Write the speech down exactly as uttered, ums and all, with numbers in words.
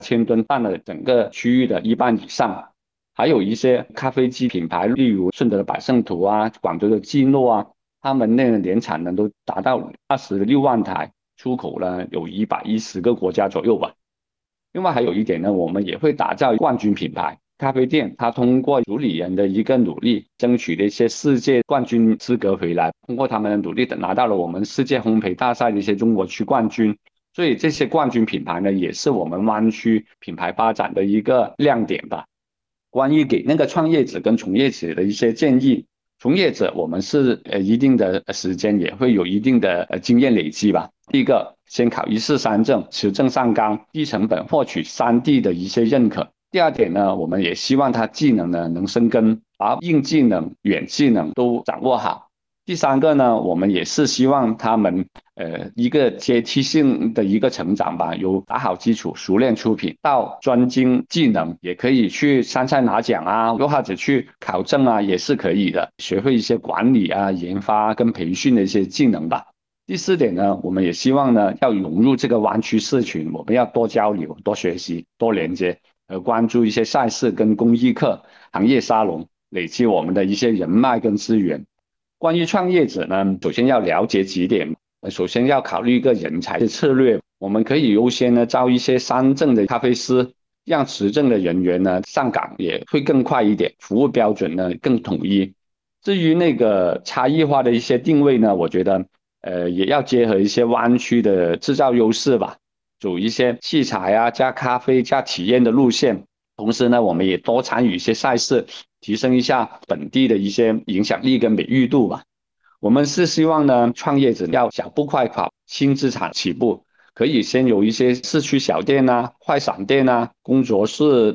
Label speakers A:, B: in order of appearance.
A: 千吨占了整个区域的一半以上。还有一些咖啡机品牌，例如顺德的百胜图啊、广州的基诺啊，他们那个年产能都达到二十六万台，出口呢有一百一十个国家左右吧。另外还有一点呢，我们也会打造冠军品牌咖啡店，它通过主理人的一个努力，争取了一些世界冠军资格回来，通过他们的努力，拿到了我们世界烘焙大赛的一些中国区冠军。所以这些冠军品牌呢，也是我们湾区品牌发展的一个亮点吧。关于给那个创业者跟从业者的一些建议，从业者我们是呃一定的时间也会有一定的呃经验累积吧。第一个，先考一试三证，持证上岗，低成本获取三地的一些认可。第二点呢，我们也希望他技能呢能生根，把硬技能、软技能都掌握好。第三个呢，我们也是希望他们呃一个阶梯性的一个成长吧，由打好基础、熟练出品到专精技能，也可以去参赛拿奖啊，又或者去考证啊，也是可以的，学会一些管理啊、研发跟培训的一些技能吧。第四点呢，我们也希望呢要融入这个湾区社群，我们要多交流、多学习、多连接，呃，关注一些赛事跟公益课、行业沙龙，累积我们的一些人脉跟资源。关于创业者呢，首先要了解几点。呃，首先要考虑一个人才的策略，我们可以优先呢招一些三证的咖啡师，让持证的人员呢上岗也会更快一点，服务标准呢更统一。至于那个差异化的一些定位呢，我觉得呃也要结合一些湾区的制造优势吧，走一些器材啊加咖啡加体验的路线。同时呢，我们也多参与一些赛事，提升一下本地的一些影响力跟美誉度吧。我们是希望呢，创业者要小步快跑，轻资产起步，可以先有一些市区小店啊、快闪店啊、工作室